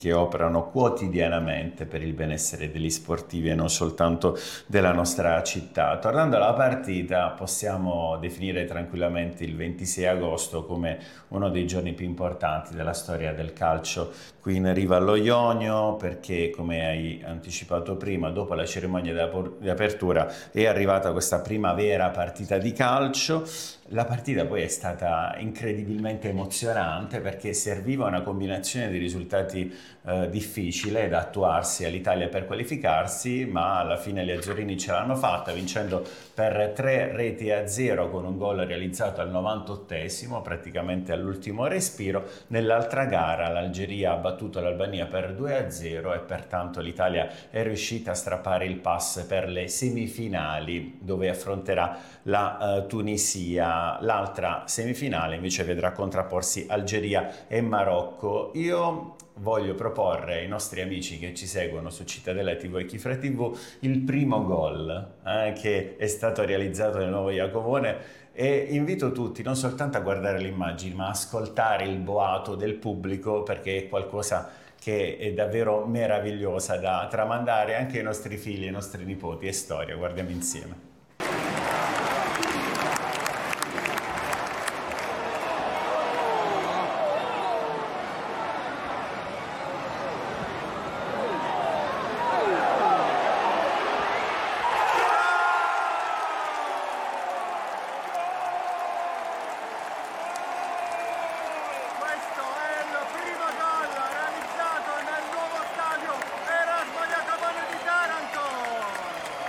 che operano quotidianamente per il benessere degli sportivi e non soltanto della nostra città. Tornando alla partita, possiamo definire tranquillamente il 26 agosto come uno dei giorni più importanti della storia del calcio qui in riva allo Ionio, perché come hai anticipato prima, dopo la cerimonia di apertura è arrivata questa prima vera partita di calcio. La partita poi è stata incredibilmente emozionante perché serviva una combinazione di risultati difficile da attuarsi all'Italia per qualificarsi, ma alla fine gli azzurrini ce l'hanno fatta vincendo per 3-0 con un gol realizzato al 98esimo, praticamente all'ultimo respiro. Nell'altra gara l'Algeria ha battuto l'Albania per 2-0 e pertanto l'Italia è riuscita a strappare il pass per le semifinali dove affronterà la Tunisia. L'altra semifinale invece vedrà contrapporsi Algeria e Marocco. Io voglio proporre ai nostri amici che ci seguono su Cittadella TV e Chifra TV il primo gol che è stato realizzato nel nuovo Iacovone, e invito tutti non soltanto a guardare le immagini ma a ascoltare il boato del pubblico, perché è qualcosa che è davvero meravigliosa da tramandare anche ai nostri figli e ai nostri nipoti. È storia, guardiamo insieme.